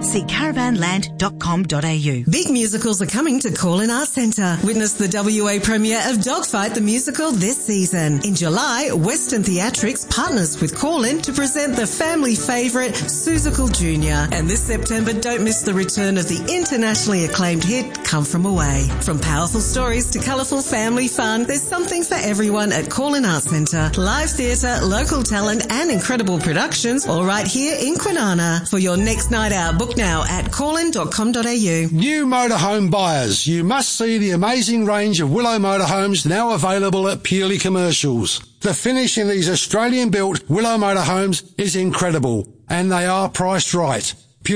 See caravanland.com.au. Big musicals are coming to Call-In Arts Centre. Witness the WA premiere of Dogfight the Musical this season. In July, Western Theatrics partners with Call-In to present the family favourite Seussical Jr. And this September, don't miss the return of the internationally acclaimed hit Come From Away. From powerful stories to colourful family fun, there's something for everyone at Call-In Arts Centre. Live theatre, local talent and incredible productions all right here in Kwinana. For your next night out, book now at callin.com.au. New motorhome buyers, you must see the amazing range of Willow motorhomes now available at Purely Commercials. The finish in these Australian-built Willow motorhomes is incredible, and they are priced right.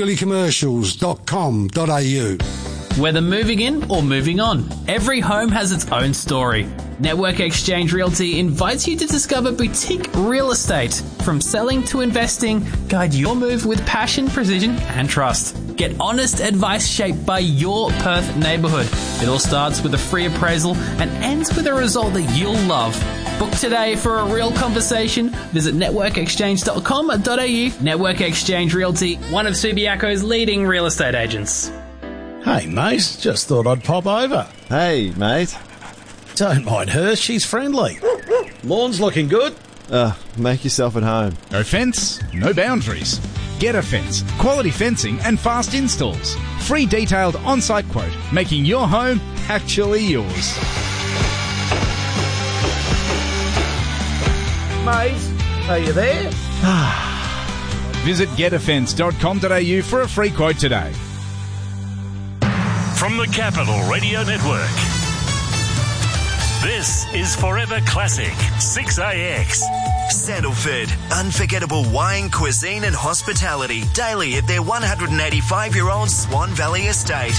purelycommercials.com.au. Whether moving in or moving on, every home has its own story. Network Exchange Realty invites you to discover boutique real estate. From selling to investing, guide your move with passion, precision and trust. Get honest advice shaped by your Perth neighbourhood. It all starts with a free appraisal and ends with a result that you'll love. Book today for a real conversation. Visit networkexchange.com.au. Network Exchange Realty, one of Subiaco's leading real estate agents. Hey, mate, just thought I'd pop over. Hey, mate. Don't mind her, she's friendly. Lawn's looking good. Make yourself at home. No fence, no boundaries. Get a Fence. Quality fencing and fast installs. Free detailed on-site quote, making your home actually yours. Mate, are you there? Visit getafence.com.au for a free quote today. From the Capital Radio Network, this is Forever Classic 6AX. Sandalford, unforgettable wine, cuisine and hospitality daily at their 185-year-old Swan Valley estate.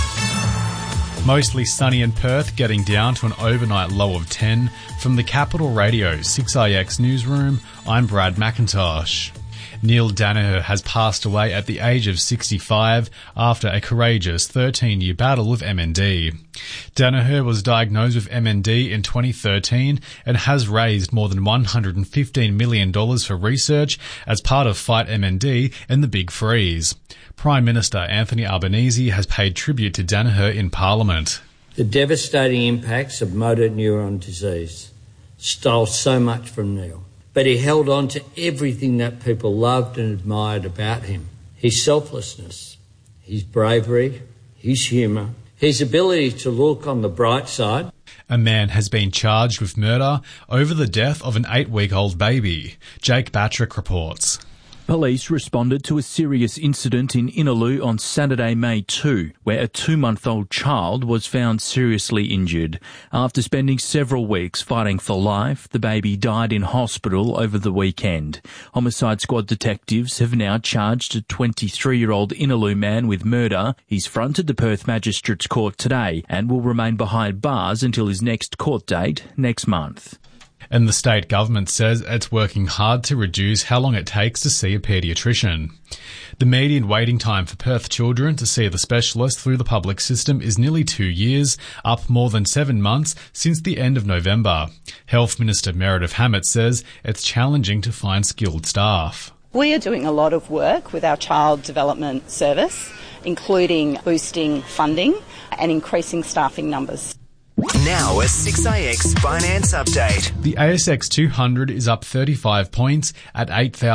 Mostly sunny in Perth, getting down to an overnight low of 10. From the Capital Radio 6IX newsroom, I'm Brad McIntosh. Neil Danaher has passed away at the age of 65 after a courageous 13-year battle with MND. Danaher was diagnosed with MND in 2013 and has raised more than $115 million for research as part of Fight MND and the Big Freeze. Prime Minister Anthony Albanese has paid tribute to Danaher in Parliament. The devastating impacts of motor neuron disease stole so much from Neil. But he held on to everything that people loved and admired about him. His selflessness, his bravery, his humour, his ability to look on the bright side. A man has been charged with murder over the death of an 8-week-old baby. Jake Batrick reports. Police responded to a serious incident in Innaloo on Saturday, May 2, where a 2-month-old child was found seriously injured. After spending several weeks fighting for life, the baby died in hospital over the weekend. Homicide Squad detectives have now charged a 23-year-old Innaloo man with murder. He's fronted the Perth Magistrates Court today and will remain behind bars until his next court date next month. And the state government says it's working hard to reduce how long it takes to see a paediatrician. The median waiting time for Perth children to see the specialist through the public system is nearly 2 years, up more than 7 months since the end of November. Health Minister Meredith Hammett says it's challenging to find skilled staff. We are doing a lot of work with our Child Development Service, including boosting funding and increasing staffing numbers. Now a 6AX Finance Update. The ASX 200 is up 35 points at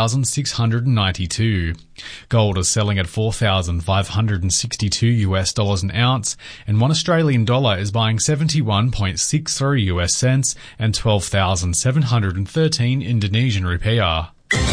8,692. Gold is selling at $4,562 an ounce, and $1 Australian dollar is buying 71.63 US cents and 12,713 Indonesian rupiah.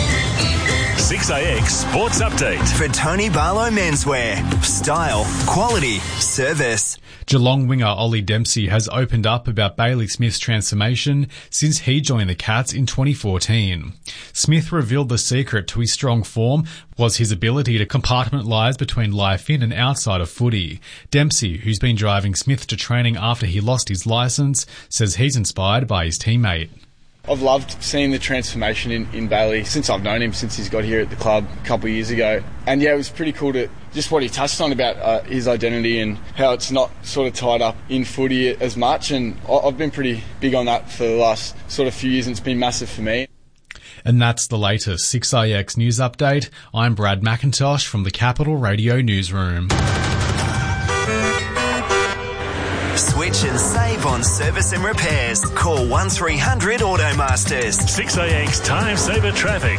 6AX Sports Update. For Tony Barlow Menswear. Style, quality, service. Geelong winger Ollie Dempsey has opened up about Bailey Smith's transformation since he joined the Cats in 2014. Smith revealed the secret to his strong form was his ability to compartmentalise between life in and outside of footy. Dempsey, who's been driving Smith to training after he lost his licence, says he's inspired by his teammate. I've loved seeing the transformation in Bailey since I've known him, since he's got here at the club a couple of years ago. And yeah, it was pretty cool to just what he touched on about his identity and how it's not sort of tied up in footy as much. And I've been pretty big on that for the last sort of few years, and it's been massive for me. And that's the latest 6IX news update. I'm Brad McIntosh from the Capital Radio Newsroom. Switch and save on service and repairs. Call 1300 Automasters. 6AX Time Saver Traffic.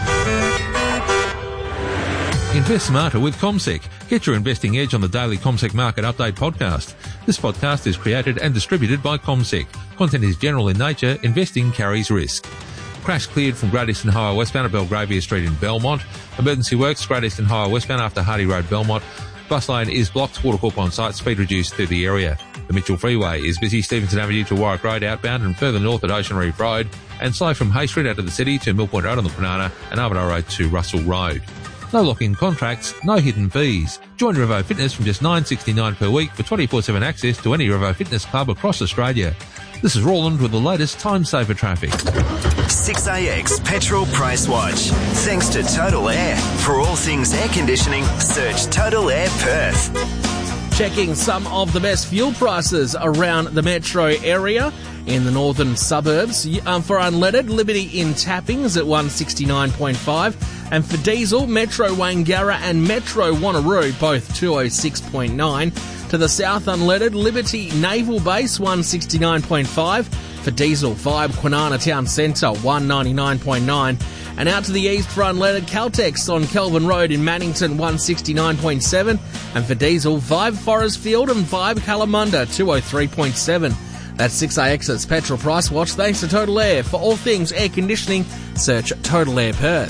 Invest smarter with CommSec. Get your investing edge on the daily CommSec Market Update podcast. This podcast is created and distributed by CommSec. Content is general in nature. Investing carries risk. Crash cleared from Great Eastern Highway westbound at Belgravia Street in Belmont. Emergency works Great Eastern Highway westbound after Hardy Road, Belmont. Bus lane is blocked. Watercorp on site. Speed reduced through the area. The Mitchell Freeway is busy Stevenson Avenue to Warwick Road outbound and further north at Ocean Reef Road, and slow from Hay Street out of the city to Mill Point Road on the Banana and Armadale Road to Russell Road. No lock-in contracts, no hidden fees. Join Revo Fitness from just $9.69 per week for 24/7 access to any Revo Fitness club across Australia. This is Roland with the latest Time Saver traffic. 6AX Petrol Price Watch. Thanks to Total Air. For all things air conditioning, search Total Air Perth. Checking some of the best fuel prices around the metro area in the northern suburbs. For unleaded, Liberty in Tappings at 169.5. And for diesel, Metro Wangara and Metro Wanneroo, both 206.9. To the south, unleaded, Liberty Naval Base 169.5. For diesel, Vibe Kwinana Town Centre 199.9. And out to the east for unleaded, Caltex on Kelvin Road in Mannington 169.7. And for diesel, Vibe Forest Field and Vibe Kalamunda 203.7. That's 6AX's Petrol Price Watch thanks to Total Air. For all things air conditioning, search Total Air Perth.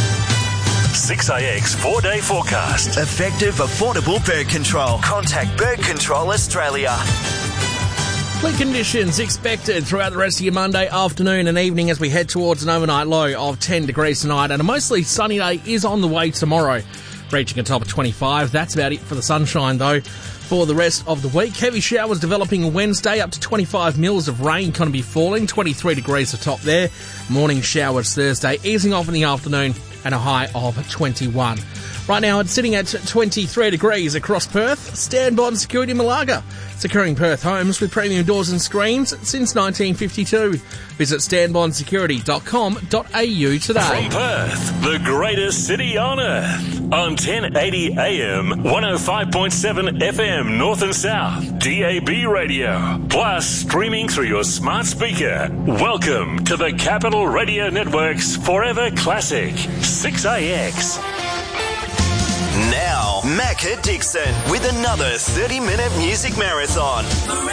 6AX 4-day forecast. Effective, affordable bird control. Contact Bird Control Australia. Clear conditions expected throughout the rest of your Monday afternoon and evening as we head towards an overnight low of 10 degrees tonight, and a mostly sunny day is on the way tomorrow, reaching a top of 25. That's about it for the sunshine, though. For the rest of the week, heavy showers developing Wednesday, up to 25 mils of rain going to be falling, 23 degrees atop there. Morning showers Thursday, easing off in the afternoon, and a high of 21. Right now, it's sitting at 23 degrees across Perth. Stanbond Security Malaga, securing Perth homes with premium doors and screens since 1952. Visit stanbondsecurity.com.au today. From Perth, the greatest city on earth. On 1080 AM, 105.7 FM North and South, DAB radio. Plus, streaming through your smart speaker. Welcome to the Capital Radio Network's Forever Classic, 6AX. Now, Macca Dixon with another 30-minute music marathon.